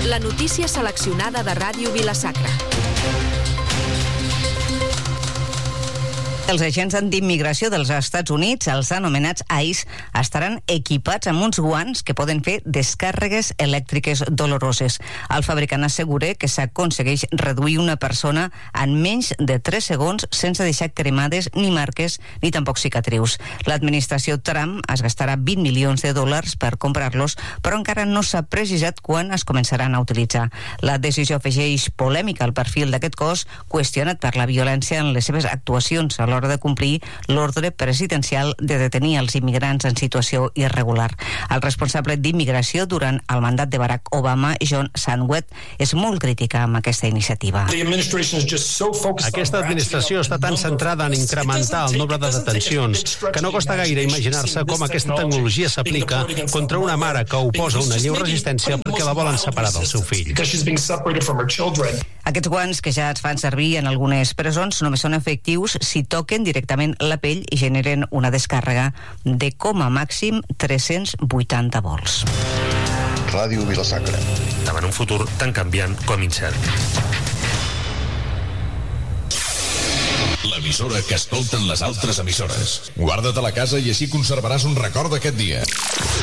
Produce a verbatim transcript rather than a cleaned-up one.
La notícia seleccionada de Ràdio Vila-sacra. Els agents d'immigració dels Estats Units, els anomenats ICE, estaran equipats amb uns guants que poden fer descàrregues elèctriques doloroses. El fabricant assegura que s'aconsegueix reduir una persona en menys de tres segons sense deixar cremades ni marques ni tampoc cicatrius. L'administració Trump es gastarà vint milions de dòlars per comprar-los, però encara no s'ha precisat quan es començaran a utilitzar. La decisió afegeix polèmica al perfil d'aquest cos, qüestionat per la violència en les seves actuacions a l'hora de complir l'ordre presidencial de detenir els immigrants en situació irregular. El responsable d'immigració durant el mandat de Barack Obama, John Sandwett, és molt crítica amb aquesta iniciativa. Aquesta administració està tan centrada en incrementar el nombre de detencions que no costa gaire imaginar-se com aquesta tecnologia s'aplica contra una mare que oposa una lleu resistència perquè la volen separar del seu fill. Aquests guants, que ja es fan servir en algunes presons, només són efectius si toquen directament la pell i generen una descàrrega de com a màxim tres-cents vuitanta volts. Ràdio Vila-sacra. Davant un futur tan canviant com incert. L'emissora que escolten les altres emissores. Guarda't a la casa i així conservaràs un record d'aquest dia.